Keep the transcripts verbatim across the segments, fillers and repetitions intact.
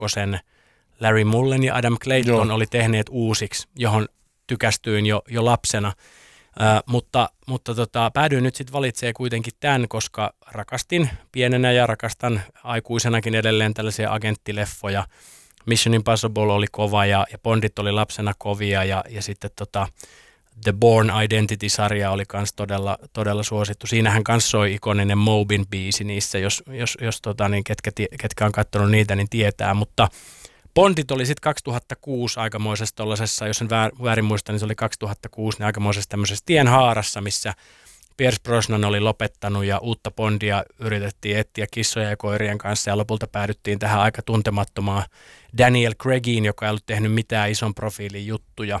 kakkosen Larry Mullen ja Adam Clayton Joo. oli tehneet uusiksi, johon tykästyin jo, jo lapsena. Äh, mutta mutta tota, päädyin nyt sitten valitsemaan kuitenkin tämän, koska rakastin pienenä ja rakastan aikuisenakin edelleen tällaisia agenttileffoja. Mission Impossible oli kova ja, ja Bondit oli lapsena kovia ja, ja sitten tota, The Bourne Identity-sarja oli kans todella, todella suosittu. Siinähän kans soi ikoninen Mobin biisi niissä, jos, jos, jos tota, niin ketkä, ketkä on katsonut niitä, niin tietää, mutta Bondit oli sitten kaksituhattakuusi aikamoisessa tollasessa, jos en väärin muista, niin se oli kaksituhattakuusi, niin aikamoisessa tämmöisessä tienhaarassa, missä Pierce Brosnan oli lopettanut ja uutta Bondia yritettiin etsiä kissoja ja koirien kanssa ja lopulta päädyttiin tähän aika tuntemattomaan Daniel Craigiin, joka ei ollut tehnyt mitään ison profiilin juttuja.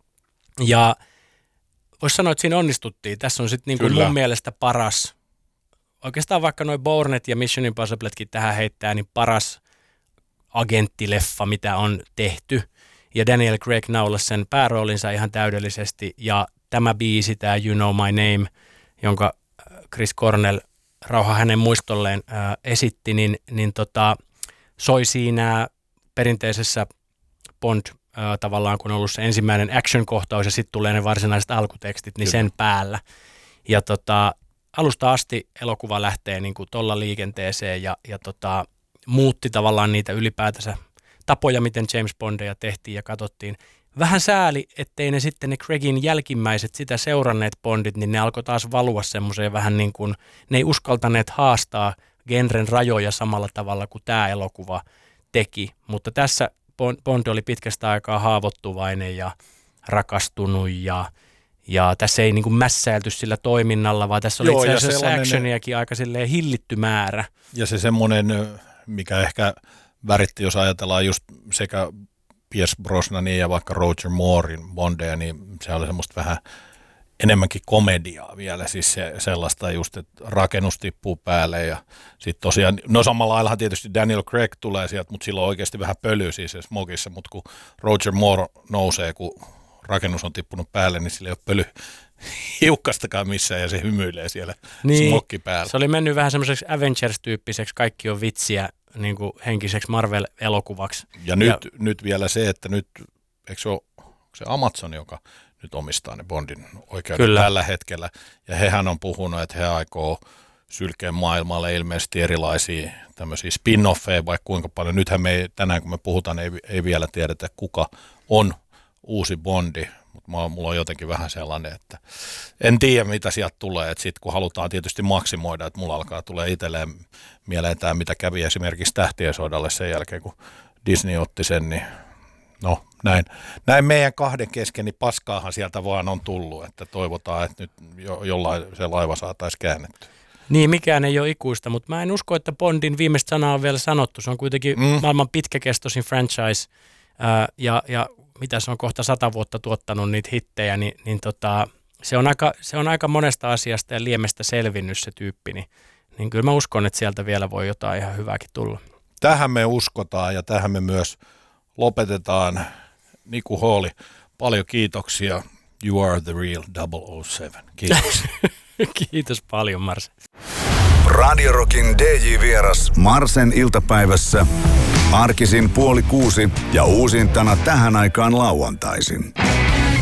Ja voisi sanoa, että siinä onnistuttiin. Tässä on sitten niinku mun mielestä paras, oikeastaan vaikka noi Bournet ja Mission Impossibletkin tähän heittää, niin paras agenttileffa, mitä on tehty. Ja Daniel Craig naulasi sen pääroolinsa ihan täydellisesti. Ja tämä biisi, tämä You Know My Name, jonka Chris Cornell, rauha hänen muistolleen, ää, esitti, niin, niin tota, soi siinä perinteisessä Bond ää, tavallaan, kun on ollut se ensimmäinen action-kohtaus ja sitten tulee ne varsinaiset alkutekstit, niin Kyllä. sen päällä. Ja tota, alusta asti elokuva lähtee niin kuin tolla liikenteeseen ja, ja tota, muutti tavallaan niitä ylipäätänsä tapoja, miten James Bondeja tehtiin ja katsottiin. Vähän sääli, ettei ne sitten ne Craigin jälkimmäiset sitä seuranneet Bondit, niin ne alkoi taas valua semmoiseen vähän niin kuin, ne ei uskaltaneet haastaa genren rajoja samalla tavalla kuin tämä elokuva teki. Mutta tässä Bond oli pitkästä aikaa haavoittuvainen ja rakastunut ja, ja tässä ei niin kuin mässäilty sillä toiminnalla, vaan tässä oli Joo, itse asiassa actioniakin aika silleen hillitty määrä. Ja se semmoinen, mikä ehkä väritti, jos ajatellaan just sekä Pierce Brosnanin ja vaikka Roger Moorein Bondeja, niin se oli semmoista vähän enemmänkin komediaa vielä, siis se, sellaista just, että rakennus tippuu päälle ja sitten tosiaan, no samalla laillahan tietysti Daniel Craig tulee sieltä, mutta silloin oikeasti vähän pölyy siis se smogissa, mutta kun Roger Moore nousee, kun rakennus on tippunut päälle, niin sillä ei ole pöly hiukkastakaan missään ja se hymyilee siellä niin, smokki päällä. Se oli mennyt vähän semmoiseksi Avengers-tyyppiseksi, kaikki on vitsiä, niin kuin henkiseksi Marvel-elokuvaksi. Ja nyt, ja nyt vielä se, että nyt, eikö se ole se Amazon, joka nyt omistaa ne Bondin oikeudet Kyllä. tällä hetkellä. Ja hehän on puhunut, että he aikoo sylkeä maailmalle ilmeisesti erilaisia tämmöisiä spin-offeja, vaikka kuinka paljon. Nythän me ei, tänään kun me puhutaan, ei, ei vielä tiedetä, kuka on uusi Bondi. Mutta mulla on jotenkin vähän sellainen, että en tiedä, mitä sieltä tulee. Että sitten kun halutaan tietysti maksimoida, että mulla alkaa tulee itselleen mieleen tämä, mitä kävi esimerkiksi Tähtien sodalle sen jälkeen, kun Disney otti sen, niin no näin, näin meidän kahden kesken, niin paskaahan sieltä vaan on tullut, että toivotaan, että nyt jo, jollain se laiva saataisiin käännettyä. Niin, mikään ei ole ikuista, mutta mä en usko, että Bondin viimeistä sanaa on vielä sanottu. Se on kuitenkin mm. maailman pitkäkestoisin franchise ää, ja, ja mitä se on kohta sata vuotta tuottanut niitä hittejä, niin, niin tota, se, on aika, se on aika monesta asiasta ja liemestä selvinnyt se tyyppi, niin, niin kyllä mä uskon, että sieltä vielä voi jotain ihan hyvääkin tulla. Tähän me uskotaan ja tähän me myös lopetetaan. Niku Hall, paljon kiitoksia. You are the real double oh seven. Kiitos. Kiitos paljon, Marsen. Radio Rockin D J-vieras Marsen iltapäivässä. Arkisin puoli kuusi ja uusintana tähän aikaan lauantaisin.